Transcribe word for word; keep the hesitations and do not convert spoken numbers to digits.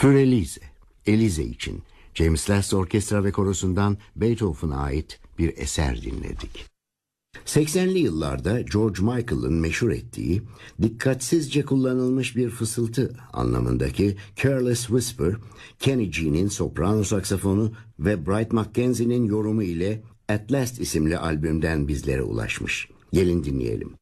Für Elise, Elize için James Last Orkestra ve Korosu'ndan Beethoven'a ait bir eser dinledik. seksenli yıllarda George Michael'ın meşhur ettiği, dikkatsizce kullanılmış bir fısıltı anlamındaki Careless Whisper, Kenny G'nin soprano saksafonu ve Bright Mackenzie'nin yorumu ile At Last isimli albümden bizlere ulaşmış. Gelin dinleyelim.